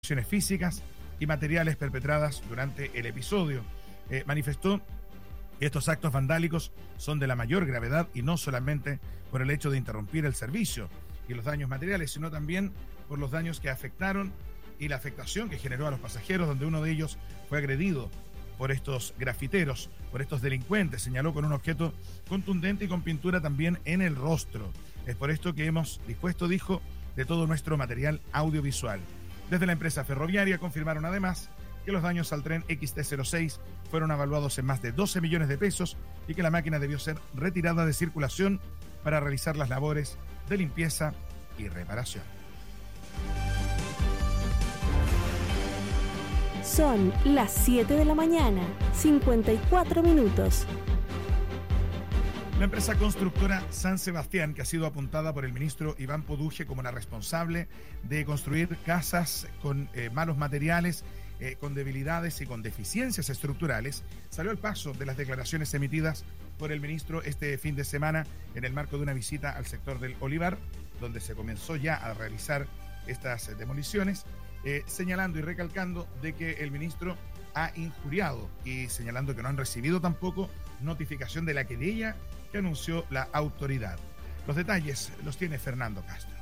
agresiones físicas y materiales perpetradas durante el episodio. Manifestó que estos actos vandálicos son de la mayor gravedad y no solamente por el hecho de interrumpir el servicio y los daños materiales, sino también por los daños que afectaron y la afectación que generó a los pasajeros, donde uno de ellos fue agredido por estos grafiteros, por estos delincuentes, señaló, con un objeto contundente y con pintura también en el rostro. Es por esto que hemos dispuesto, dijo, de todo nuestro material audiovisual. Desde la empresa ferroviaria confirmaron además que los daños al tren XT06 fueron evaluados en más de 12 millones de pesos y que la máquina debió ser retirada de circulación para realizar las labores de limpieza y reparación. Son las 7 de la mañana, 54 minutos. La empresa constructora San Sebastián, que ha sido apuntada por el ministro Iván Poduje como la responsable de construir casas con malos materiales, con debilidades y con deficiencias estructurales, salió al paso de las declaraciones emitidas por el ministro este fin de semana en el marco de una visita al sector del Olivar, donde se comenzó ya a realizar estas demoliciones, señalando y recalcando de que el ministro ha injuriado y señalando que no han recibido tampoco notificación de la querella que anunció la autoridad. Los detalles los tiene Fernando Castro.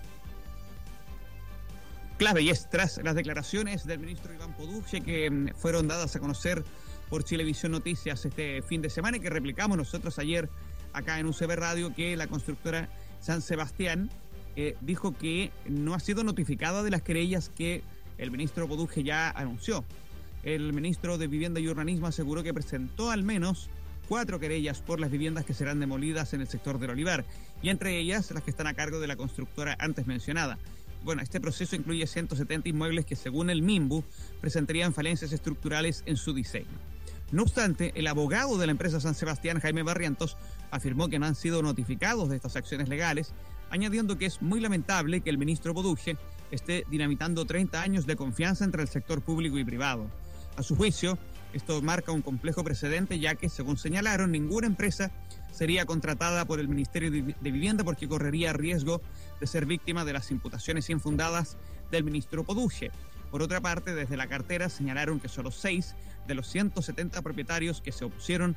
Clave, y es tras las declaraciones del ministro Iván Poduje que fueron dadas a conocer por Chilevisión Noticias este fin de semana y que replicamos nosotros ayer acá en UCB Radio, que la constructora San Sebastián dijo que no ha sido notificada de las querellas que el ministro Poduje ya anunció. El ministro de Vivienda y Urbanismo aseguró que presentó al menos 4 querellas por las viviendas que serán demolidas en el sector del Olivar, y entre ellas las que están a cargo de la constructora antes mencionada. Bueno, este proceso incluye 170 inmuebles que, según el MIMBU, presentarían falencias estructurales en su diseño. No obstante, el abogado de la empresa San Sebastián, Jaime Barrientos, afirmó que no han sido notificados de estas acciones legales, añadiendo que es muy lamentable que el ministro Poduje esté dinamitando 30 años de confianza entre el sector público y privado. A su juicio, esto marca un complejo precedente, ya que, según señalaron, ninguna empresa sería contratada por el Ministerio de Vivienda porque correría riesgo de ser víctima de las imputaciones infundadas del ministro Poduje. Por otra parte, desde la cartera señalaron que solo 6 de los 170 propietarios que se opusieron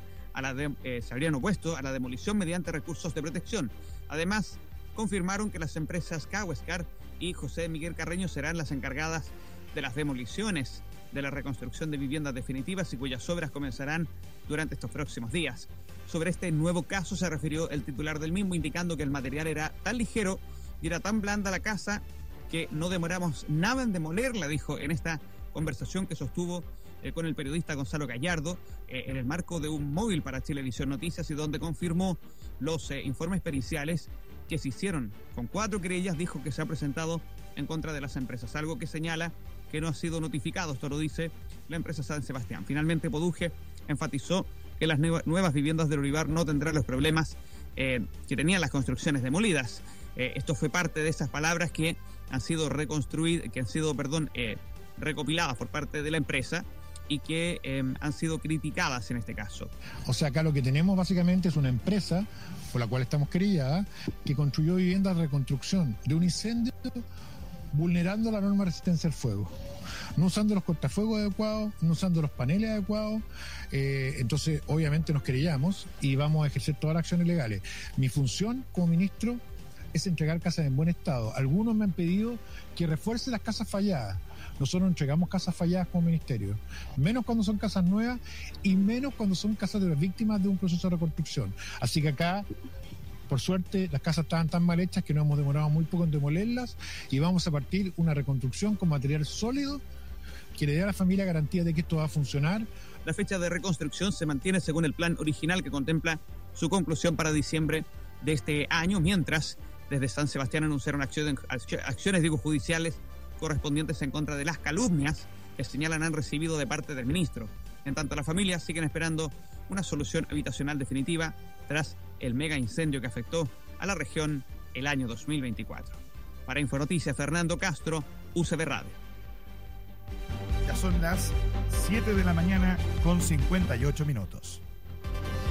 se habrían opuesto a la demolición mediante recursos de protección. Además, confirmaron que las empresas Cauescar y José Miguel Carreño serán las encargadas de las demoliciones de la reconstrucción de viviendas definitivas y cuyas obras comenzarán durante estos próximos días. Sobre este nuevo caso se refirió el titular del mismo, indicando que el material era tan ligero y era tan blanda la casa que no demoramos nada en demolerla, dijo en esta conversación que sostuvo con el periodista Gonzalo Gallardo en el marco de un móvil para Chilevisión Noticias, y donde confirmó los informes periciales que se hicieron con 4 querellas. Dijo que se ha presentado en contra de las empresas, algo que señala que no ha sido notificado. Esto lo dice la empresa San Sebastián. Finalmente, Poduje enfatizó que las nuevas viviendas del Olivar no tendrán los problemas que tenían las construcciones demolidas. Esto fue parte de esas palabras que han sido recopiladas por parte de la empresa y que han sido criticadas en este caso. O sea, acá lo que tenemos básicamente es una empresa por la cual estamos querelladas, que construyó viviendas de reconstrucción de un incendio vulnerando la norma de resistencia al fuego, no usando los cortafuegos adecuados, no usando los paneles adecuados. Entonces, obviamente nos querellamos y vamos a ejercer todas las acciones legales. Mi función como ministro es entregar casas en buen estado. Algunos me han pedido que refuerce las casas falladas. Nosotros entregamos casas falladas como ministerio, menos cuando son casas nuevas y menos cuando son casas de las víctimas de un proceso de reconstrucción. Así que acá, por suerte, las casas estaban tan mal hechas que nos hemos demorado muy poco en demolerlas, y vamos a partir una reconstrucción con material sólido que le dé a la familia garantía de que esto va a funcionar. La fecha de reconstrucción se mantiene según el plan original, que contempla su conclusión para diciembre de este año, mientras desde San Sebastián anunciaron acciones judiciales correspondientes en contra de las calumnias que señalan han recibido de parte del ministro. En tanto, las familias siguen esperando una solución habitacional definitiva tras el mega incendio que afectó a la región el año 2024. Para Infonoticias, Fernando Castro, UCB Radio. Ya son las 7 de la mañana con 58 minutos.